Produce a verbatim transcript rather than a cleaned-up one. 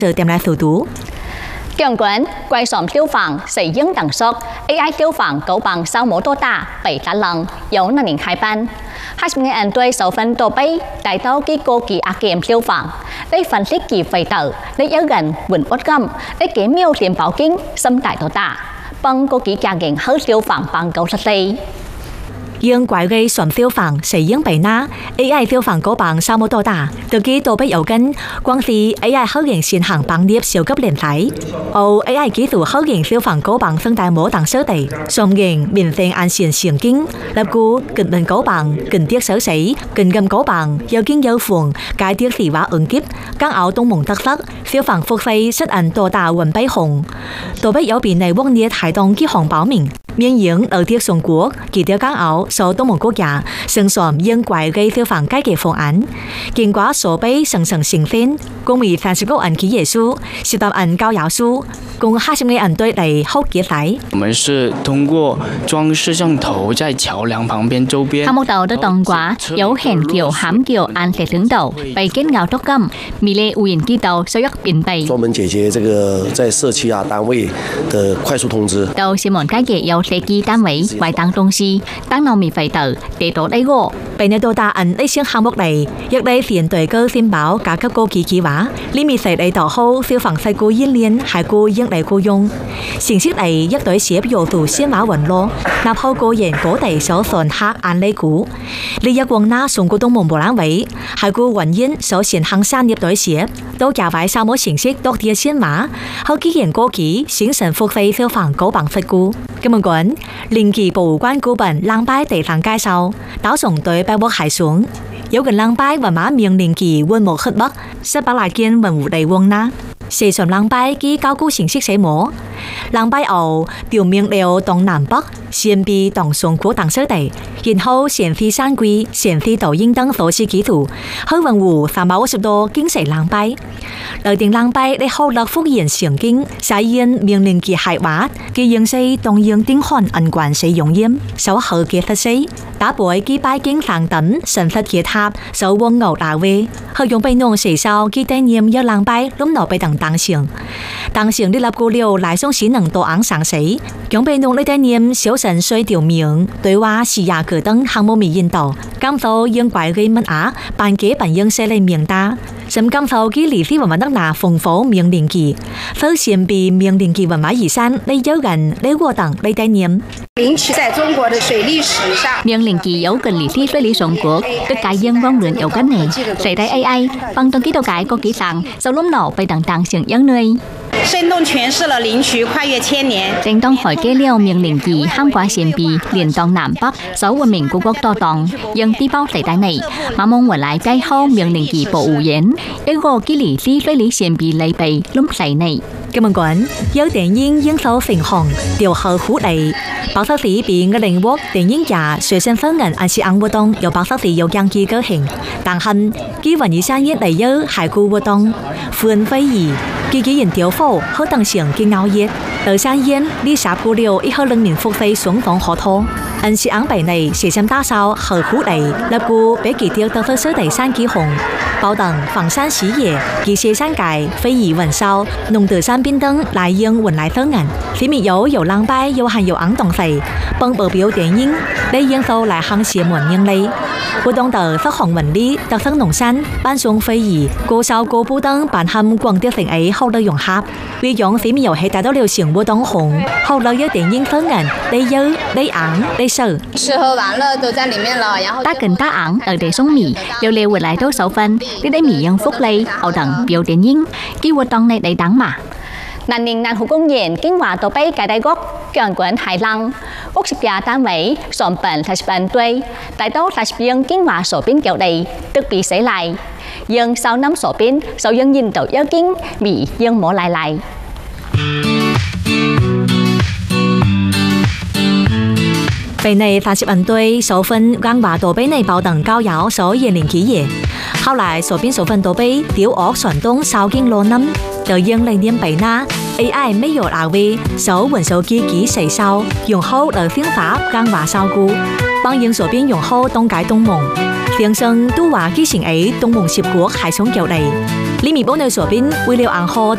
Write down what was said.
từ tìm lại thủ tú. Cường quán quay xóm tiêu phẳng xây dựng đẳng sốc a i tiêu phẳng cấu bằng sau mỗi tô tả bảy tá lần giống là những khai ban hai mươi ngày ăn tuổi sáu phần tổ bay đại tàu ký cô kỳ ác kiểm tiêu phẳng đây phân tích kỳ phải tử lấy yếu gần vườn ốt gầm lấy kế miêu tiềm bảo kinh xâm tại tổ tả bằng cô kỳ càng ghiền hơi tiêu phẳng bằng cầu sạch tây dương quái gây xóm tiêu phẳng xây dựng bảy na a i tiêu phẳng cấu bằng sau mỗi tô tả từ khi tổ bay yếu gần quang phi a i hơi ghiền xin hàng bằng điệp siêu cấp liền thái Âu a i 技術好型消防高bằng生態模等手地，上型面性按線上經，立故近民高bằng近啲手死，近咁高bằng有經有phòng，解啲時話ứng急，更咬東蒙特色，消防復費失按多大雲碑紅，tổ bay yếu bên này quốc niệm hải đông ký hồng báo mình. Miễn nhiễm ở Tiết Trung Quốc, kỳ tiêu cán ảo số Đông Mông quốc gia, sân xóm dân quái gây tiêu phản cải cách phương án. Kinh qua số bay sẵn sàng sinh phiên, cùng với ba mươi九 ấn ký耶穌, mười tám ấn cao giáo書, cùng hai mươi ấn對嚟好結仔。 我們是通過裝攝像頭在橋梁旁邊周邊。 項目đầu都當quả, dấu hình kiểu hám kiểu an thể tướng đầu, bày kết ngào tốc căm, mỹ lệ uy ký đầu sau giấc biến bày. 專門解決這個在社區啊單位的快速通知。 到是門解決有社區單位外當東西，當農民費tử地多低個。 被你到達按呢項項目嚟，一嚟現對個先保價級高級計劃，呢面實嚟導好消防事故演練係故應嚟故用，形式嚟一對寫要素先馬雲咯，立後個人嗰地所選客按呢股，呢一光那送過東蒙博覽會，係故雲煙所選行山業對寫，都假為三模形式多啲先馬，後幾人過期形成復費消防高bằng事故。咁樣講，連期保關顧問冷擺地方介紹，導送對百貨海xuống，有個冷擺或馬命連期溫木黑北，十八來件文物地旺那。四船冷擺基高估形式寫模，冷擺後表面了東南北，先被東上古等手地，然後先飛山龜，先飛抖音等所示基礎，去文湖三百五十多經濟冷擺，來定冷擺你後來復現成經，實現命令其係話，其形式東洋丁漢按關使用驗，手後嘅特色，打敗基擺經上等神佛結合，手旺牛大威，去用被弄寫sau基概念有冷擺，攏攞被等。當成，當成你立過了，來送先能多昂上死，用被弄你概念小神水條名，對話是亞個等項目未引導，感受應怪嘅乜啊，辦幾辦應寫嚟名單，甚感受嘅歷史文化得拿豐富命令記，首先被命令記文化遺產，你有人你我等你概念。 領取在中國的水利史上， 命令記有近歷史水利中國，對解應光論有根呢，誰帶 A I 幫當幾多解個幾層，就諗腦被等等成樣類。 生動詮釋了靈渠跨越千年。 正當海基了命令記涵蓋先備，連當南北，守文明古國多檔，讓地包誰帶你，馬蒙回來解後命令記保護員，一個基歷史水利先備嚟備諗誰你。 咁樣講，有電影影手成行，調後虎嚟。白色時變嘅靈活電影家隨身分人按時硬活動，有白色時有樣機個型，但係基雲以山一嚟有海固活動，歡飛兒，幾幾人調貨，好當成嘅熬夜，到山煙呢十個了，以後兩年復飛雙方合拖，按時硬備嚟隨身打掃後虎嚟，立故俾幾條得分收地山幾紅，包等房山視野，幾些山界飛兒雲sau弄得山邊燈來應雲來分人，裡面有有冷擺有含有硬東西，幫報表電影，你應數來行寫門應利。活動的發行文理特生農山班送飛兒高燒高布燈辦含廣啲成 A 後來融合，為用裡面遊戲達到了成活動紅，後來有電影分人，你有你硬你受。 吃喝玩樂都在裡面了，然後搭緊搭硬ở để sống mì，聊聊回來都手分，呢啲mì用福利後等表電影，機活動呢你等嘛。南寧南湖公園經華到北界大谷強管海浪，屋十家單位上本三十八對，大多三十邊經華所邊腳地特別死嚟，nhưng sau năm所邊sau dân nhìn đầu yếu kinh bị dân mổ lại lại。 被內三十萬對首分剛華到北內保等高謠所演練企業，後來所邊首分到北調惡傳東燒經羅冧，就應嚟念北那 A I 沒有阿威手文手機幾誰燒，用後來方法剛華燒顧，幫應所邊用後東解東蒙，先生都話幾成 A 東蒙涉國係想叫嚟，呢面幫你所邊為了硬貨